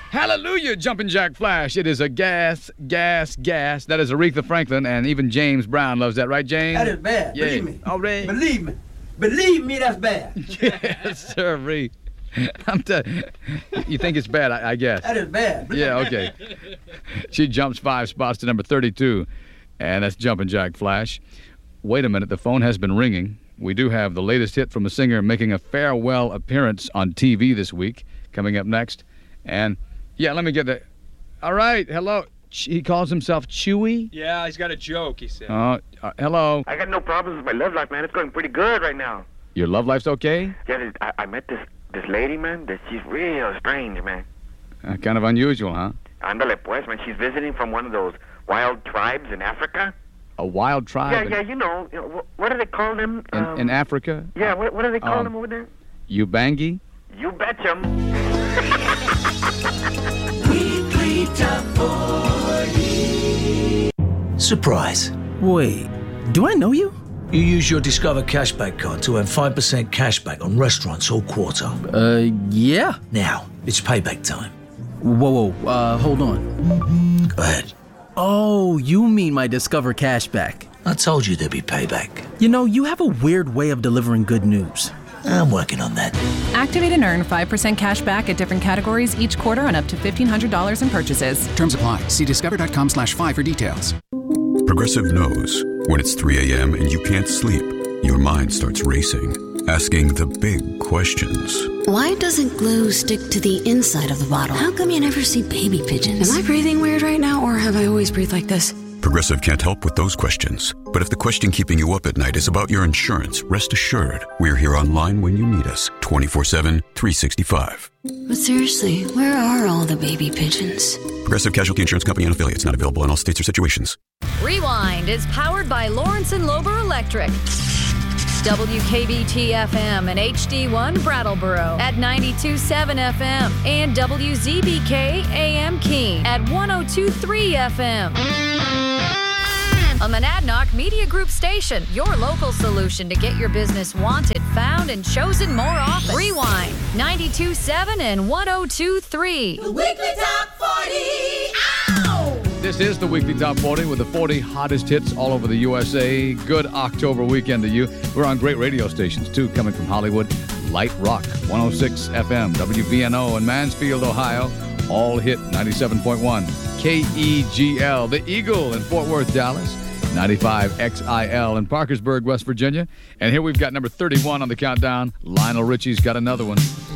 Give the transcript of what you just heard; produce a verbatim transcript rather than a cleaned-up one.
Hallelujah, Jumpin' Jack Flash. It is a gas, gas, gas. That is Aretha Franklin, and even James Brown loves that, right, James? That is bad. Yeah. Believe me. All right. Believe me. Believe me, that's bad. Yes, sir, Ree. I'm t- you think it's bad, I, I guess. That is bad. Yeah, okay. She jumps five spots to number thirty-two, and that's Jumpin' Jack Flash. Wait a minute, the phone has been ringing. We do have the latest hit from a singer making a farewell appearance on T V this week, coming up next. And, yeah, let me get the... All right, hello. He calls himself Chewy? Yeah, he's got a joke, he said. Uh, uh, hello. I got no problems with my love life, man. It's going pretty good right now. Your love life's okay? Yeah, this, I, I met this this lady, man, that she's real strange, man. Uh, kind of unusual, huh? Ándale, pues, man. She's visiting from one of those wild tribes in Africa. A wild tribe? Yeah, in, yeah, you know. You know what, what do they call them? In, Um, in Africa? Yeah, what, what do they call Um, them over there? Ubangi? You betcha. Weekly Top forty. Surprise. Wait, do I know you? You use your Discover Cashback card to earn five percent cashback on restaurants all quarter. Uh, yeah. Now, it's payback time. Whoa, whoa, uh, hold on. Go ahead. Oh, you mean my Discover Cashback. I told you there'd be payback. You know, you have a weird way of delivering good news. I'm working on that. Activate and earn five percent cash back at different categories each quarter on up to fifteen hundred dollars in purchases. Terms apply. See discover.com slash five for details. Progressive knows when it's three a.m. and you can't sleep, your mind starts racing, asking the big questions. Why doesn't glue stick to the inside of the bottle? How come you never see baby pigeons? Am I breathing weird right now, or have I always breathed like this? Progressive can't help with those questions. But if the question keeping you up at night is about your insurance, rest assured, we're here online when you need us, twenty-four seven, three sixty-five. But seriously, where are all the baby pigeons? Progressive Casualty Insurance Company and affiliates, not available in all states or situations. Rewind is powered by Lawrence and Lober Electric. W K B T F M and H D one Brattleboro at ninety-two point seven F M and W Z B K A M Keene at one oh two point three F M. A Monadnock Media Group station, your local solution to get your business wanted, found, and chosen more often. Rewind, ninety-two point seven and one oh two point three. The Weekly Top forty. Ow! This is the Weekly Top forty with the forty hottest hits all over the U S A. Good October weekend to you. We're on great radio stations, too, coming from Hollywood. Light Rock, one oh six F M, W B N O in Mansfield, Ohio. All hit ninety-seven point one. K E G L, The Eagle in Fort Worth, Dallas. ninety-five X I L in Parkersburg, West Virginia. And here we've got number thirty-one on the countdown. Lionel Richie's got another one.